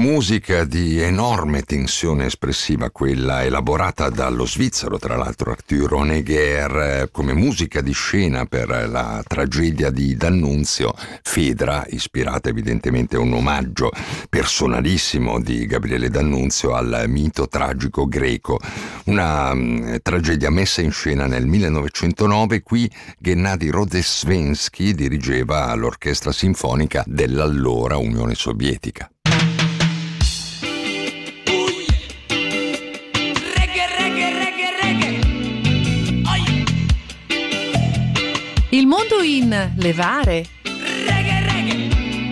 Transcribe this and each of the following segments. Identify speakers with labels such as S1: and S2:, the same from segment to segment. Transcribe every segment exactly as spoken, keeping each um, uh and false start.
S1: Musica di enorme tensione espressiva, quella elaborata dallo svizzero, tra l'altro Arthur Honegger, come musica di scena per la tragedia di D'Annunzio. Fedra, ispirata evidentemente a un omaggio personalissimo di Gabriele D'Annunzio al mito tragico greco. Una um, tragedia messa in scena nel millenovecentonove. Qui Gennady Rozhdestvensky dirigeva l'orchestra sinfonica dell'allora Unione Sovietica.
S2: Il mondo in levare.
S3: Reggae, reggae.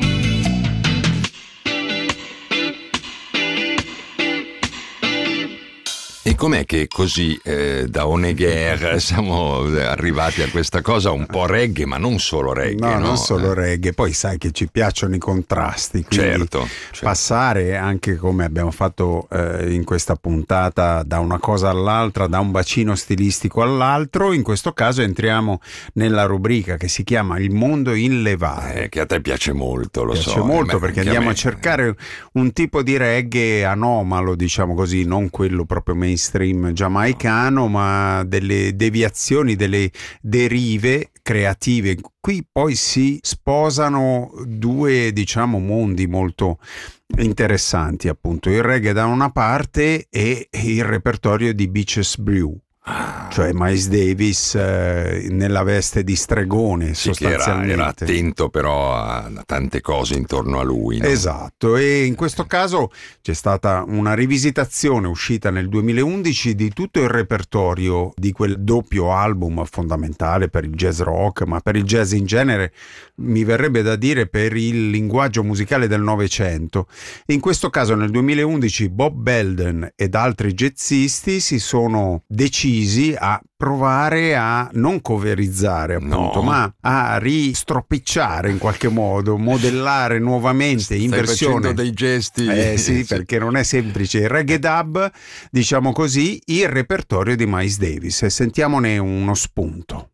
S1: E com'è che così eh, da Honegger siamo arrivati a questa cosa un po' reggae, ma non solo reggae?
S4: No,
S1: no?
S4: non solo
S1: eh.
S4: reggae, poi sai che ci piacciono i contrasti, quindi
S1: certo, certo.
S4: passare anche come abbiamo fatto eh, in questa puntata da una cosa all'altra, da un bacino stilistico all'altro, in questo caso entriamo nella rubrica che si chiama Il mondo in levare.
S1: Eh, che a te piace molto, lo
S4: piace
S1: so.
S4: molto
S1: eh,
S4: perché
S1: anche
S4: andiamo
S1: a,
S4: a cercare un tipo di reggae anomalo, diciamo così, non quello proprio mainstream giamaicano, ma delle deviazioni, delle derive creative. Qui poi si sposano due, diciamo, mondi molto interessanti, appunto il reggae da una parte e il repertorio di Beaches Brew, cioè Miles Davis eh, nella veste di stregone,
S1: sì,
S4: sostanzialmente.
S1: Che era, era attento però a tante cose intorno a lui, no?
S4: Esatto, e in questo caso c'è stata una rivisitazione uscita nel duemilaundici di tutto il repertorio di quel doppio album fondamentale per il jazz rock, ma per il jazz in genere, mi verrebbe da dire per il linguaggio musicale del Novecento. In questo caso nel duemilaundici Bob Belden ed altri jazzisti si sono decisi a provare a non coverizzare, appunto,
S1: no.
S4: ma a ristropicciare in qualche modo, modellare nuovamente
S1: Stai
S4: in versione
S1: facendo dei gesti.
S4: eh sì, perché non è semplice. Il reggae dub, diciamo così, il repertorio di Miles Davis, e sentiamone uno spunto.